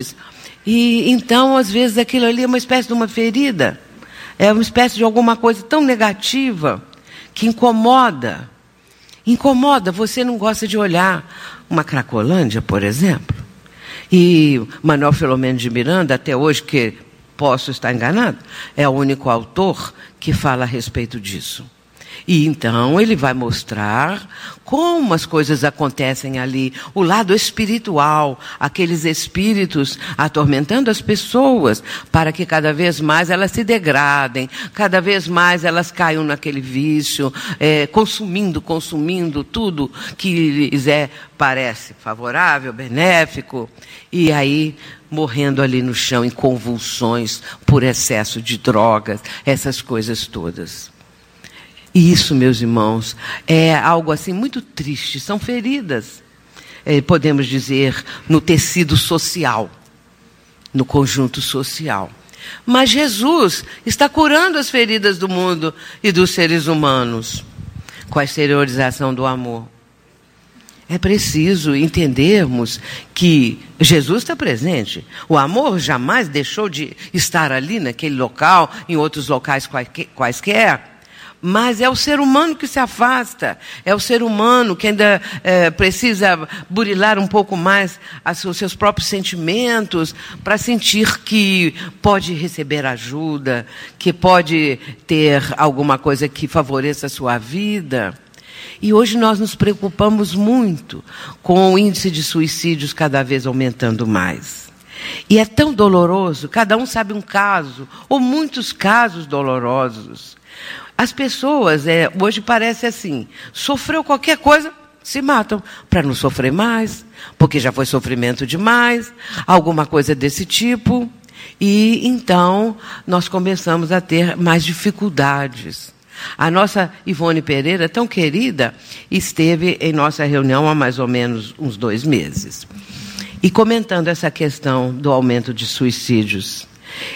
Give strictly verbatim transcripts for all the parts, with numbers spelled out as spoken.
E então, às vezes, aquilo ali é uma espécie de uma ferida, é uma espécie de alguma coisa tão negativa que incomoda. Incomoda, você não gosta de olhar uma Cracolândia, por exemplo. E Manuel Filomeno de Miranda, até hoje, que posso estar enganado, é o único autor que fala a respeito disso. E então ele vai mostrar como as coisas acontecem ali, o lado espiritual, aqueles espíritos atormentando as pessoas, para que cada vez mais elas se degradem, cada vez mais elas caiam naquele vício, é, consumindo, consumindo tudo que lhes é, parece favorável, benéfico, e aí morrendo ali no chão em convulsões por excesso de drogas, essas coisas todas. E isso, meus irmãos, é algo assim muito triste. São feridas, é, podemos dizer, no tecido social, no conjunto social. Mas Jesus está curando as feridas do mundo e dos seres humanos com a exteriorização do amor. É preciso entendermos que Jesus está presente. O amor jamais deixou de estar ali naquele local, em outros locais quaisquer. Mas é o ser humano que se afasta, é o ser humano que ainda é, precisa burilar um pouco mais os seus próprios sentimentos para sentir que pode receber ajuda, que pode ter alguma coisa que favoreça a sua vida. E hoje nós nos preocupamos muito com o índice de suicídios cada vez aumentando mais. E é tão doloroso, cada um sabe um caso, ou muitos casos dolorosos. As pessoas, é, hoje parece assim, sofreu qualquer coisa, se matam, para não sofrer mais, porque já foi sofrimento demais, alguma coisa desse tipo. E então nós começamos a ter mais dificuldades. A nossa Ivone Pereira, tão querida, esteve em nossa reunião há mais ou menos uns dois meses. E comentando essa questão do aumento de suicídios.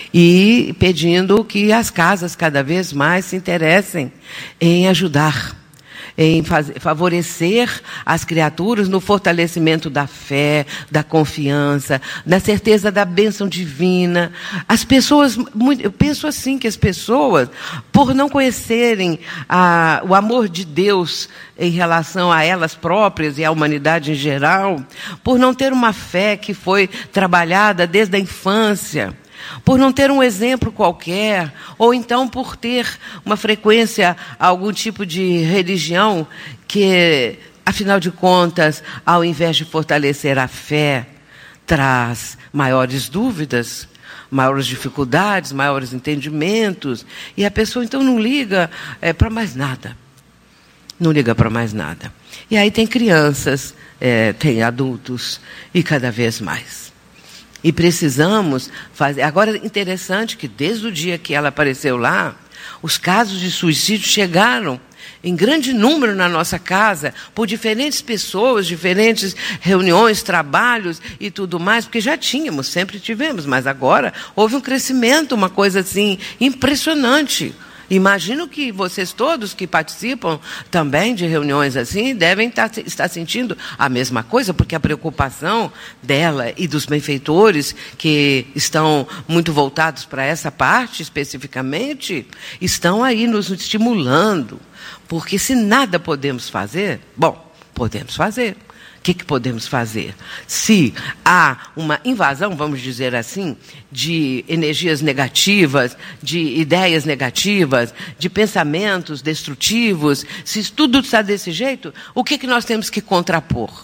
E pedindo que as casas cada vez mais se interessem em ajudar, em fazer, favorecer as criaturas no fortalecimento da fé, da confiança, da certeza da bênção divina. As pessoas, eu penso assim, que as pessoas, por não conhecerem a, o amor de Deus em relação a elas próprias e à humanidade em geral, por não ter uma fé que foi trabalhada desde a infância, por não ter um exemplo qualquer, ou então por ter uma frequência a algum tipo de religião que, afinal de contas, ao invés de fortalecer a fé, traz maiores dúvidas, maiores dificuldades, maiores entendimentos, e a pessoa então não liga é, para mais nada. Não liga para mais nada. E aí tem crianças, é, tem adultos, e cada vez mais. E precisamos fazer... Agora, é interessante que desde o dia que ela apareceu lá, os casos de suicídio chegaram em grande número na nossa casa, por diferentes pessoas, diferentes reuniões, trabalhos e tudo mais, porque já tínhamos, sempre tivemos, mas agora houve um crescimento, uma coisa assim impressionante. Imagino que vocês todos que participam também de reuniões assim devem estar, estar sentindo a mesma coisa, porque a preocupação dela e dos benfeitores que estão muito voltados para essa parte especificamente, estão aí nos estimulando. Porque se nada podemos fazer, bom, podemos fazer. O que, que podemos fazer? Se há uma invasão, vamos dizer assim, de energias negativas, de ideias negativas, de pensamentos destrutivos, se tudo está desse jeito, o que, que nós temos que contrapor?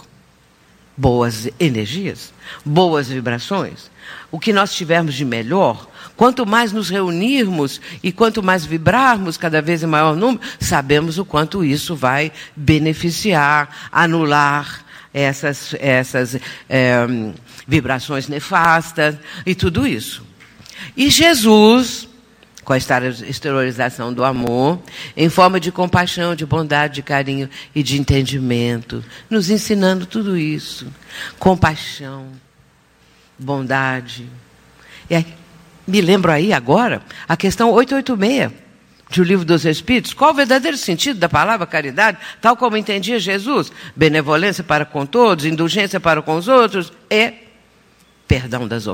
Boas energias, boas vibrações. O que nós tivermos de melhor, quanto mais nos reunirmos e quanto mais vibrarmos, cada vez em maior número, sabemos o quanto isso vai beneficiar, anular essas, essas é, vibrações nefastas e tudo isso. E Jesus, com a exteriorização do amor, em forma de compaixão, de bondade, de carinho e de entendimento, nos ensinando tudo isso. Compaixão, bondade. E me lembro aí agora a questão oitocentos e oitenta e seis do Livro dos Espíritos. Qual o verdadeiro sentido da palavra caridade, tal como entendia Jesus? Benevolência para com todos, indulgência para com os outros e perdão das ofensas.